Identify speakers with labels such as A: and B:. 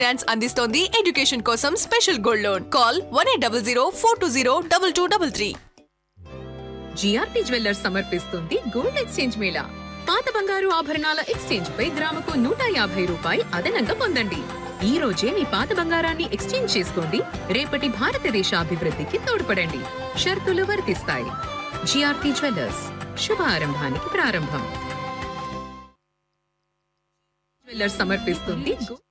A: Finance అందిస్తోంది education కోసం special gold loan. Call 1800 420 2233.
B: GRP jewellers సమర్పిస్తుంది గోల్డ్ ఎక్స్చేంజ్ మేళా. పాత బంగారు ఆభరణాల ఎక్స్చేంజ్ పై గ్రాముకు 150 రూపాయలు అదనంగా పొందండి. ఈ రోజే మీ పాత బంగారాన్ని ఎక్స్చేంజ్ చేసుకోండి. రేపటి భారతదేశ అభివృద్ధికి తోడ్పడండి. షరతులు వర్తిస్తాయి. జిఆర్పి జ్యువెల్లర్స్, శుభారంభానికి ప్రారంభం. జ్యువెల్లర్స్ సమర్పిస్తుంది